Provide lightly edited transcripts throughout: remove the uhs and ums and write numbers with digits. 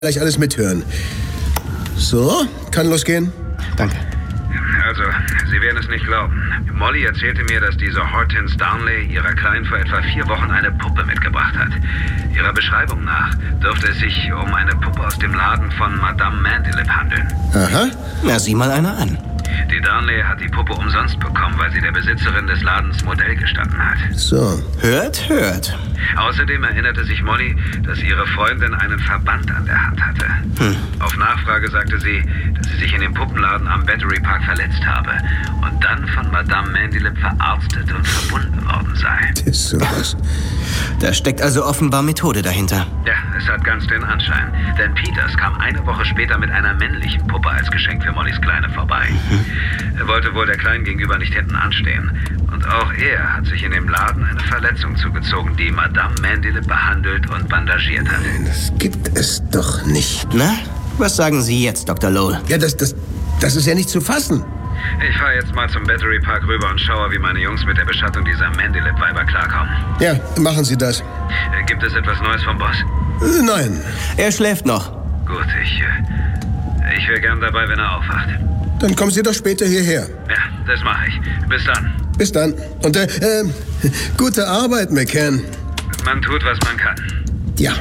gleich alles mithören. So, kann losgehen? Danke. Also, Sie werden es nicht glauben. Molly erzählte mir, dass diese Hortense Darnley ihrer Kleinen vor etwa 4 Wochen eine Puppe mitgebracht hat. Ihrer Beschreibung nach dürfte es sich um eine Puppe aus dem Laden von Madame Mandilip handeln. Aha. Na, sieh mal einer an. Die Darnley hat die Puppe umsonst bekommen, weil sie der Besitzerin des Ladens Modell gestanden hat. So. Hört, hört. Außerdem erinnerte sich Molly, dass ihre Freundin einen Verband an der Hand hatte. Auf Nachfrage sagte sie, dass sie sich in dem Puppenladen am Battery Park verletzt habe und dann von Madame Mandilip verarztet und verbunden worden sei. Das ist sowas. Da steckt also offenbar Methode dahinter. Ja, es hat ganz den Anschein. Denn Peters kam eine Woche später mit einer männlichen Puppe als Geschenk für Mollys Kleine vorbei. Er wollte wohl der Kleinen gegenüber nicht hinten anstehen. Und auch er hat sich in dem Laden eine Verletzung zugezogen, die Madame Mandilip behandelt und bandagiert hat. Das gibt es doch nicht. Na, was sagen Sie jetzt, Dr. Lowell? Ja, das ist ja nicht zu fassen. Ich fahre jetzt mal zum Battery Park rüber und schaue, wie meine Jungs mit der Beschattung dieser Mandilip-Weiber klarkommen. Ja, machen Sie das. Gibt es etwas Neues vom Boss? Nein. Er schläft noch. Gut, ich wäre gern dabei, wenn er aufwacht. Dann kommen Sie doch später hierher. Ja, das mache ich. Bis dann. Bis dann. Und, gute Arbeit, McCann. Man tut, was man kann. Ja.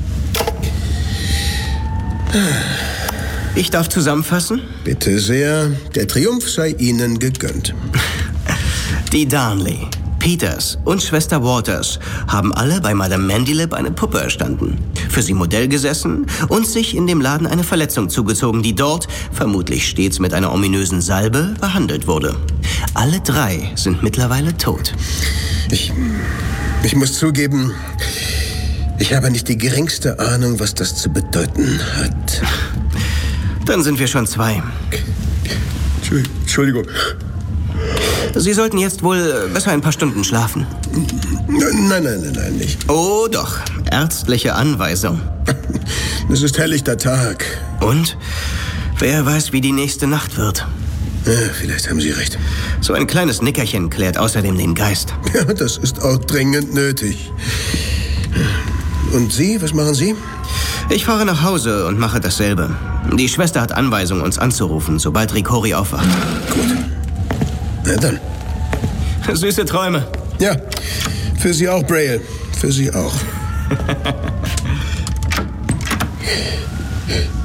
Ich darf zusammenfassen? Bitte sehr. Der Triumph sei Ihnen gegönnt. Die Darnley, Peters und Schwester Waters haben alle bei Madame Mandilip eine Puppe erstanden, für sie Modell gesessen und sich in dem Laden eine Verletzung zugezogen, die dort, vermutlich stets mit einer ominösen Salbe, behandelt wurde. Alle 3 sind mittlerweile tot. Ich muss zugeben, ich habe nicht die geringste Ahnung, was das zu bedeuten hat. Dann sind wir schon 2. Entschuldigung. Sie sollten jetzt wohl besser ein paar Stunden schlafen. Nein, nicht. Oh doch, ärztliche Anweisung. Es ist helllichter Tag. Und? Wer weiß, wie die nächste Nacht wird. Ja, vielleicht haben Sie recht. So ein kleines Nickerchen klärt außerdem den Geist. Ja, das ist auch dringend nötig. Und Sie, was machen Sie? Ich fahre nach Hause und mache dasselbe. Die Schwester hat Anweisung, uns anzurufen, sobald Ricori aufwacht. Gut. Na dann. Süße Träume. Ja, für Sie auch, Braille. Für Sie auch.